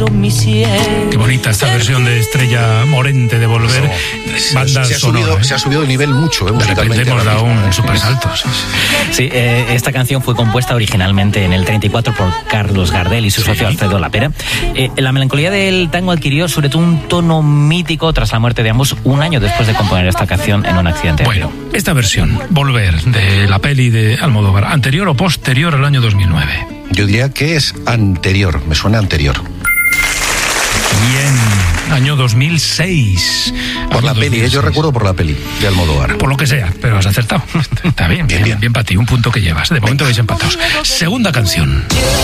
Qué bonita esta versión de Estrella Morente de Volver. Banda sonora. Se ha subido el nivel mucho, De repente hemos dado un super salto. Sí, esta canción fue compuesta originalmente en el 34 por Carlos Gardel y su socio Alfredo Lapera. La melancolía del tango adquirió sobre todo un tono mítico tras la muerte de ambos un año después de componer esta canción en un accidente. Bueno, esta versión, Volver, de la peli de Almodóvar, ¿anterior o posterior al año 2009? Yo diría que es anterior, me suena anterior. Bien, año 2006. Por la peli, yo recuerdo por la peli de Almodóvar. Por lo que sea, pero has acertado. Está bien, bien para ti, un punto que llevas. De momento vais empatados. Segunda canción.